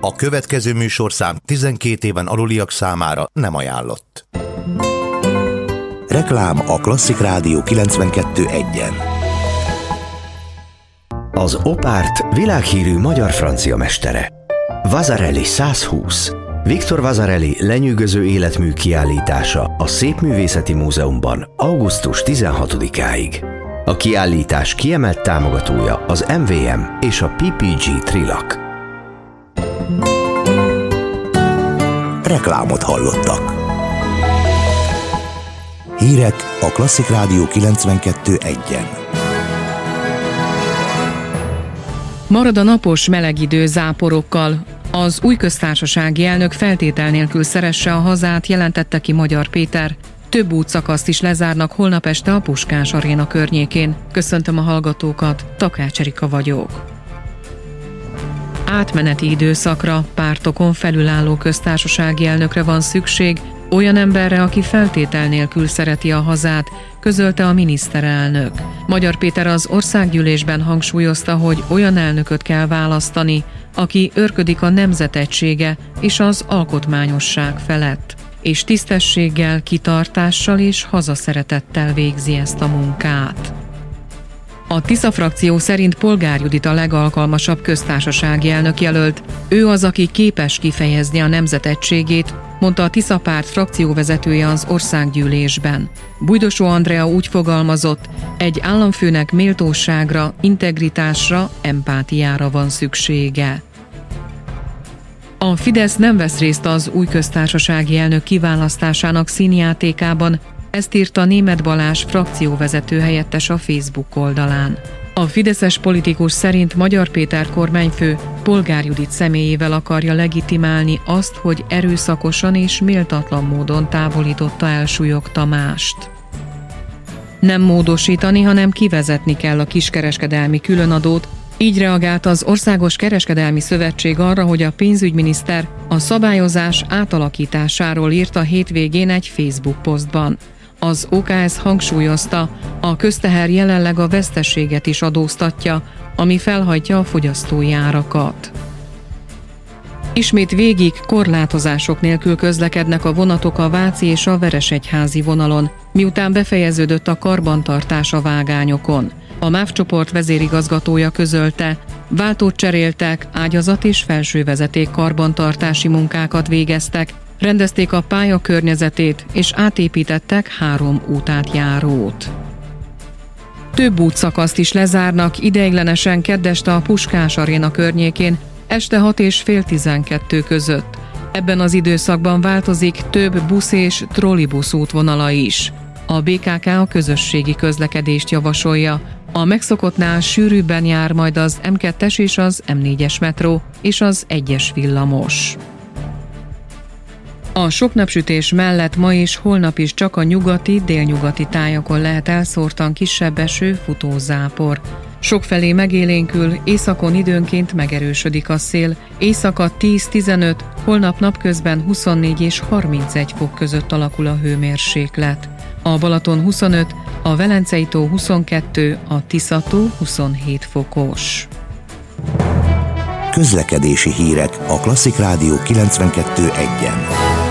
A következő műsorszám 12 éven aluliak számára nem ajánlott. Reklám a Klasszik Rádió 92.1-en. Az Opárt világhírű magyar-francia mestere. Vasarely 120. Viktor Vasarely lenyűgöző életmű kiállítása a Szépművészeti Múzeumban augusztus 16-áig. A kiállítás kiemelt támogatója az MVM és a PPG Trilak. Reklámot hallottak. Hírek a Klasszik Rádió 92.1-en. Marad a napos meleg idő záporokkal. Az új köztársasági elnök feltétel nélkül szeresse a hazát, jelentette ki Magyar Péter. Több útszakaszt is lezárnak holnap este a Puskás Aréna környékén. Köszöntöm a hallgatókat, Takács Erika vagyok. Átmeneti időszakra, pártokon felülálló köztársasági elnökre van szükség, olyan emberre, aki feltétel nélkül szereti a hazát, közölte a miniszterelnök. Magyar Péter az országgyűlésben hangsúlyozta, hogy olyan elnököt kell választani, aki őrködik a nemzet egysége és az alkotmányosság felett, és tisztességgel, kitartással és hazaszeretettel végzi ezt a munkát. A Tisza frakció szerint Polgár Judit a legalkalmasabb köztársasági elnök jelölt. Ő az, aki képes kifejezni a nemzet egységét, mondta a Tisza párt frakcióvezetője az országgyűlésben. Bújdosó Andrea úgy fogalmazott, egy államfőnek méltóságra, integritásra, empátiára van szüksége. A Fidesz nem vesz részt az új köztársasági elnök kiválasztásának színjátékában, ezt írta Németh Balázs frakcióvezető helyettes a Facebook oldalán. A fideszes politikus szerint Magyar Péter kormányfő Polgár Judit személyével akarja legitimálni azt, hogy erőszakosan és méltatlan módon távolította el Súlyog Tamást. Nem módosítani, hanem kivezetni kell a kiskereskedelmi különadót, így reagált az Országos Kereskedelmi Szövetség arra, hogy a pénzügyminiszter a szabályozás átalakításáról írt a hétvégén egy Facebook posztban. Az OKS hangsúlyozta, a közteher jelenleg a veszteséget is adóztatja, ami felhajtja a fogyasztói árakat. Ismét végig korlátozások nélkül közlekednek a vonatok a Váci és a Veresegyházi vonalon, miután befejeződött a karbantartás a vágányokon. A MÁV csoport vezérigazgatója közölte, váltót cseréltek, ágyazat és felsővezeték karbantartási munkákat végeztek, rendezték a pálya környezetét és átépítettek 3 útátjárót. Több útszakaszt is lezárnak ideiglenesen keddeste a Puskás Aréna környékén este 6 és fél 12 között. Ebben az időszakban változik több busz és trollibusz útvonala is. A BKK a közösségi közlekedést javasolja. A megszokottnál sűrűbben jár majd az M2-es és az M4-es metró és az 1-es villamos. A sok napsütés mellett ma és holnap is csak a nyugati, délnyugati tájakon lehet elszórtan kisebb eső, futózápor. Sokfelé megélénkül, északon időnként megerősödik a szél, éjszaka 10-15, holnap napközben 24 és 31 fok között alakul a hőmérséklet. A Balaton 25, a Velencei-tó 22, a Tisza-tó 27 fokos. Közlekedési hírek a Klasszik Rádió 92.1-en.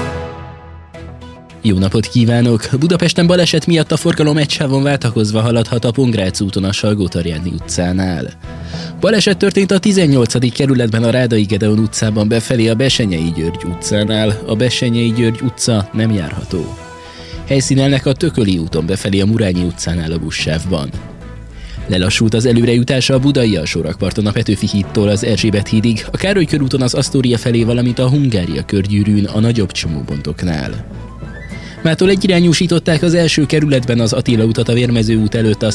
Jó napot kívánok! Budapesten baleset miatt a forgalom egy sávon váltakozva haladhat a Pongrác úton a Salgótarjáni utcánál. Baleset történt a 18. kerületben a Rádai Gedeon utcában befelé a Bessenyei György utcánál. A Bessenyei György utca nem járható. Helyszínelnek a Tököli úton befelé a Murányi utcánál a buszsávban. Lelassult az előrejutása a Budai alsórakparton a Petőfi hídtól az Erzsébet hídig, a Károly körúton az Asztória felé, valamint a Hungária körgyűrűn a nagyobb csomópontoknál. Mától egyirányúsították az első kerületben az Attila utat a Vérmező út előtt a